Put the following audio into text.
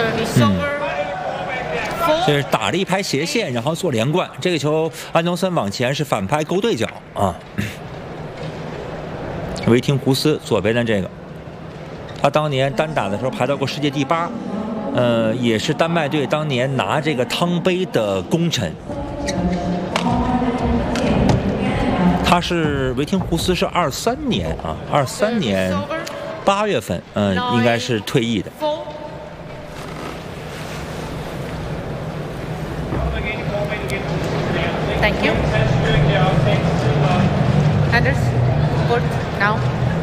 这是打了一拍斜线，然后做连贯。这个球安东森往前是反拍勾对角啊。维廷胡斯左边的这个，他当年单打的时候排到过世界第8，也是丹麦队当年拿这个汤杯的功臣。他是维廷胡斯是23年啊，23年8月份，应该是退役的。 Thank you. Anders, good now.